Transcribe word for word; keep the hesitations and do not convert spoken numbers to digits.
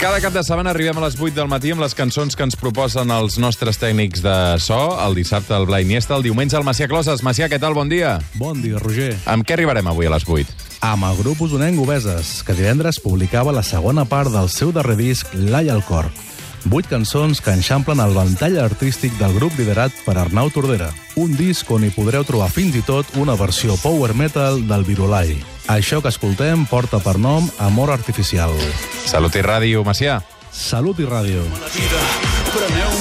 Cada cap de setmana arribem a les vuit del matí amb les cançons que ens proposen els nostres tècnics de so. El dissabte el Blai Iniesta, el diumenge el Macià Closes. Macià, què tal? Bon dia. Bon dia, Roger. Amb què arribarem avui a les vuit? Amb el grup usonenc Obeses, que divendres publicava la segona part del seu darrer disc, L'Ai al cor. Vuit cançons que enxamplen el ventall artístic del grup liderat per Arnau Tordera. Un disc on hi podreu trobar fins i tot una versió power metal del Virolai. Això que escoltem porta per nom Amor Artificial. Salut i ràdio, Macià. Salut i ràdio. Preneu